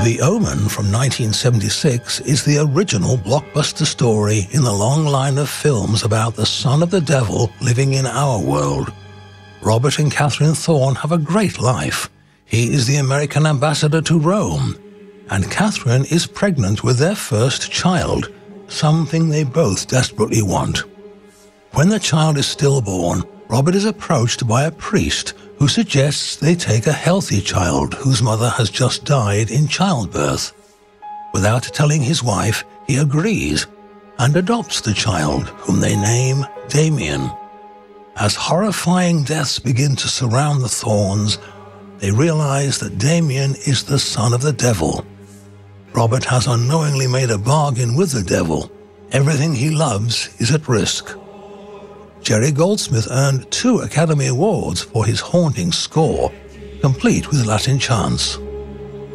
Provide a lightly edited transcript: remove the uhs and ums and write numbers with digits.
The Omen from 1976 is the original blockbuster story in the long line of films about the son of the devil living in our world. Robert and Catherine Thorne have a great life. He is the American ambassador to Rome, and Catherine is pregnant with their first child, something they both desperately want. When the child is stillborn, Robert is approached by a priest who suggests they take a healthy child whose mother has just died in childbirth. Without telling his wife, he agrees and adopts the child, whom they name Damien. As horrifying deaths begin to surround the Thornes, they realize that Damien is the son of the devil. Robert has unknowingly made a bargain with the devil. Everything he loves is at risk. Jerry Goldsmith earned 2 Academy Awards for his haunting score, complete with Latin chants.